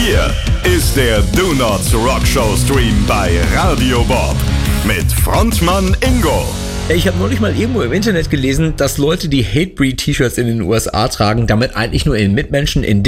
Hier ist der Do Not Rock Show Stream bei Radio Bob mit Frontmann Ingo. Ich habe neulich mal irgendwo im Internet gelesen, dass Leute, die Hatebreed-T-Shirts in den USA tragen, damit eigentlich nur ihren Mitmenschen in